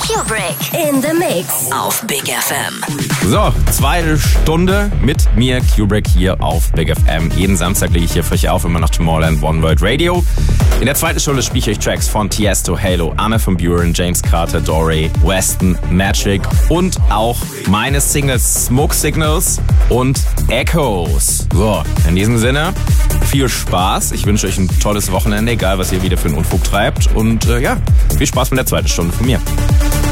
Kubrick in the Mix auf Big FM. So, zweite Stunde mit mir, Kubrick, hier auf Big FM. Jeden Samstag lege ich hier für euch auf, immer noch Tomorrowland One World Radio. In der zweiten Stunde spiele ich euch Tracks von Tiesto, Halo, Armin van Buuren, James Carter, Dory, Weston, Magic und auch meine Singles Smoke Signals und Echoes. So, in diesem Sinne, viel Spaß. Ich wünsche euch ein tolles Wochenende, egal was ihr wieder für einen Unfug treibt. Und viel Spaß mit der zweiten Stunde von mir.